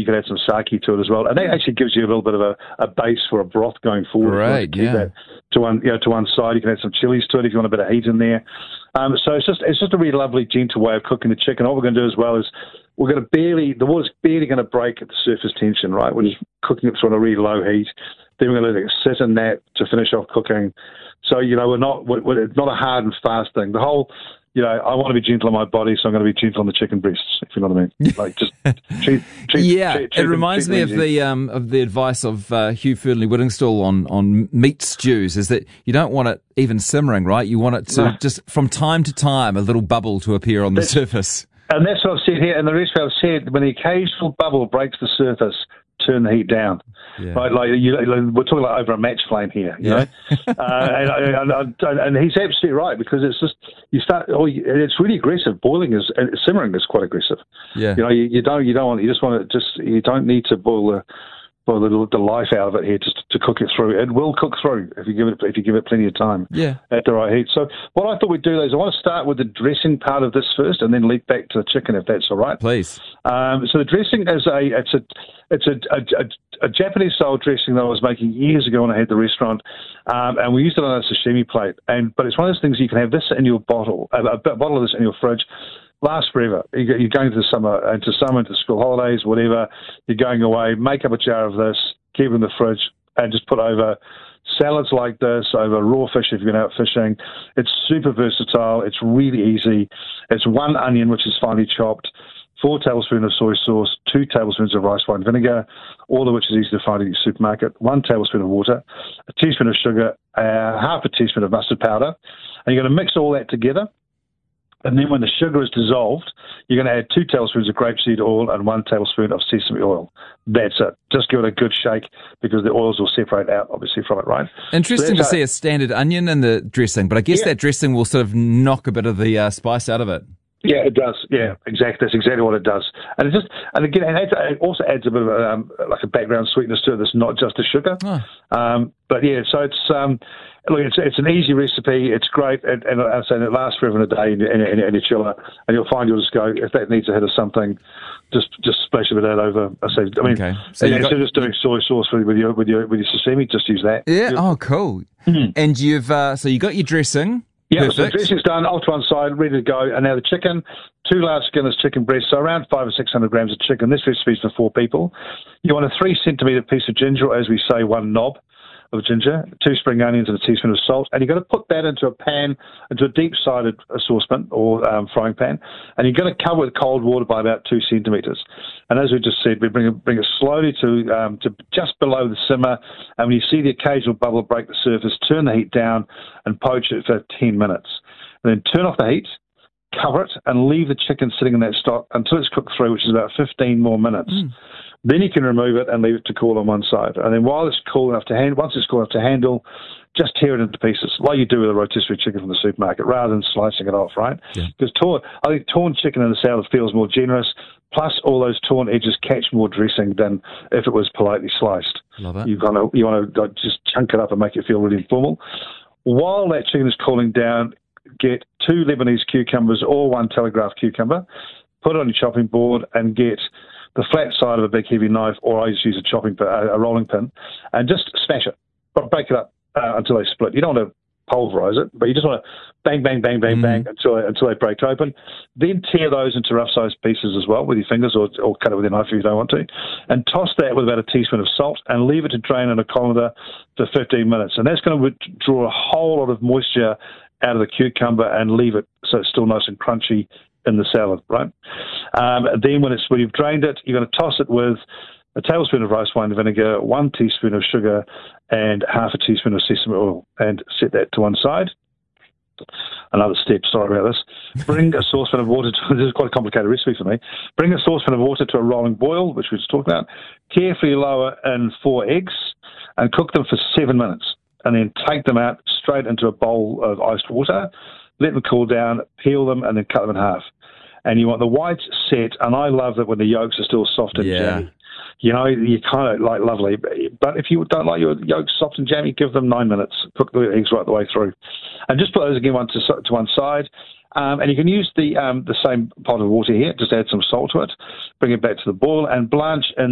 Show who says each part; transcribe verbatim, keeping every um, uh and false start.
Speaker 1: you can add some sake to it as well. And that actually gives you a little bit of a, a base for a broth going forward.
Speaker 2: Right,
Speaker 1: keep
Speaker 2: yeah.
Speaker 1: that to one, you know, to one side. You can add some chilies to it if you want a bit of heat in there. Um, so it's just it's just a really lovely, gentle way of cooking the chicken. What we're going to do as well is we're going to barely, the water's barely going to break at the surface tension, right? We're just cooking it on a really low heat. Then we're going to let it sit in that to finish off cooking. So, you know, we're not, we're, we're, it's not a hard and fast thing. The whole, you know, I want to be gentle on my body, so I'm going to be gentle on the chicken breasts, if you know what I mean. Like, just treat, treat,
Speaker 2: yeah,
Speaker 1: treat, treat
Speaker 2: it reminds
Speaker 1: them,
Speaker 2: me of
Speaker 1: easy.
Speaker 2: the um, of the advice of uh, Hugh Ferdinand Whittingstall on, on meat stews, is that you don't want it even simmering, right? You want it to
Speaker 1: No.
Speaker 2: just, from time to time, a little bubble to appear on the
Speaker 1: That's-
Speaker 2: surface.
Speaker 1: And that's what I've said here, and the recipe I've said, when the occasional bubble breaks the surface, turn the heat down.
Speaker 2: Yeah.
Speaker 1: Right, like you, we're talking like over a match flame here, you
Speaker 2: Yeah.
Speaker 1: know. uh, and, and, and, and he's absolutely right, because it's just you start. Oh, it's really aggressive. Boiling is and simmering is quite aggressive.
Speaker 2: Yeah.
Speaker 1: You know, you, you don't you don't want you just want to just you don't need to boil the boil the, the life out of it here just to cook it through. It will cook through if you give it if you give it plenty of time.
Speaker 2: Yeah.
Speaker 1: At the right heat. So what I thought we'd do is I want to start with the dressing part of this first, and then leap back to the chicken, if that's all right.
Speaker 2: Please.
Speaker 1: Um, so the dressing is a it's a it's a, a, a, a Japanese style dressing that I was making years ago when I had the restaurant, um, and we used it on a sashimi plate. And but it's one of those things you can have this in your bottle, a, a bottle of this in your fridge. Lasts forever. You're going into summer, into summer, into school holidays, whatever. You're going away. Make up a jar of this, keep it in the fridge, and just put over salads like this, over raw fish if you've been out fishing. It's super versatile. It's really easy. It's one onion, which is finely chopped, four tablespoons of soy sauce, two tablespoons of rice wine vinegar, all of which is easy to find in your supermarket, one tablespoon of water, a teaspoon of sugar, uh, half a teaspoon of mustard powder. And you're going to mix all that together. And then when the sugar is dissolved, you're going to add two tablespoons of grapeseed oil and one tablespoon of sesame oil. That's it. Just give it a good shake, because the oils will separate out, obviously, from it, right?
Speaker 2: Interesting
Speaker 1: So
Speaker 2: to see a standard onion in the dressing, but I guess
Speaker 1: Yeah.
Speaker 2: that dressing will sort of knock a bit of the uh, spice out of it.
Speaker 1: Yeah, it does. Yeah, exactly. That's exactly what it does. And it just, and again, it, adds, it also adds a bit of a, um, like a background sweetness to it. That's not just the sugar.
Speaker 2: Oh.
Speaker 1: Um, but yeah, so it's um, look, it's it's an easy recipe. It's great, and, and I'm saying it lasts forever and a day in, in, in, in your chiller. And you'll find you'll just go, if that needs a hit of something, just just splash a bit of that over. I say, I mean,
Speaker 2: Okay. So
Speaker 1: so
Speaker 2: you
Speaker 1: instead
Speaker 2: got-
Speaker 1: of just doing soy sauce with with your with your with your sashimi, just use that.
Speaker 2: Yeah. Oh, cool.
Speaker 1: Mhm.
Speaker 2: And you've uh, so you got your dressing.
Speaker 1: Yeah, so the
Speaker 2: Perfect.
Speaker 1: dressing's done, off to one side, ready to go. And now the chicken, two large skinless chicken breasts, so around five or six hundred grams of chicken. This recipe's for four people. You want a three centimetre piece of ginger, or as we say, one knob of ginger, two spring onions and a teaspoon of salt. And you're going to put that into a pan, into a deep-sided saucepan or um, frying pan. And you're going to cover it with cold water by about two centimetres. And as we just said, we bring it, bring it slowly to um, to just below the simmer. And when you see the occasional bubble break the surface, turn the heat down and poach it for ten minutes. And then turn off the heat, cover it, and leave the chicken sitting in that stock until it's cooked through, which is about fifteen more minutes. Mm. Then you can remove it and leave it to cool on one side. And then while it's cool enough to handle, once it's cool enough to handle, just tear it into pieces, like you do with a rotisserie chicken from the supermarket, rather than slicing it off, right? Yeah. Because torn, I think torn chicken in the salad feels more generous, plus all those torn edges catch more dressing than if it was politely sliced.
Speaker 2: Love it.
Speaker 1: You kind of you want to just chunk it up and make it feel really informal. While that chicken is cooling down, get two Lebanese cucumbers or one Telegraph cucumber, put it on your chopping board, and get the flat side of a big heavy knife, or I just use a chopping pin, a rolling pin, and just smash it, but break it up uh, until they split. You don't want to pulverize it, but you just want to bang, bang, bang, bang, mm. bang until until they break open. Then tear those into rough-sized pieces as well with your fingers, or, or cut it with your knife if you don't want to, and toss that with about a teaspoon of salt, and leave it to drain in a colander for fifteen minutes. And that's going to draw a whole lot of moisture out of the cucumber and leave it so it's still nice and crunchy in the salad, right? Um, then when it's when you've drained it, you're going to toss it with a tablespoon of rice wine vinegar, one teaspoon of sugar, and half a teaspoon of sesame oil, and set that to one side. Another step, sorry about this. Bring a saucepan of water to, this is quite a complicated recipe for me. Bring a saucepan of water to a rolling boil, which we just talked about. Carefully lower in four eggs and cook them for seven minutes. And then take them out straight into a bowl of iced water. Let them cool down, peel them, and then cut them in half. And you want the whites set, and I love that when the yolks are still soft and
Speaker 2: yeah.
Speaker 1: jammy. You know, you kind of like lovely. But if you don't like your yolks soft and jammy, give them nine minutes. Cook the eggs right the way through. And just put those again one to, to one side. Um, and you can use the um, the same pot of water here. Just add some salt to it. Bring it back to the boil and blanch in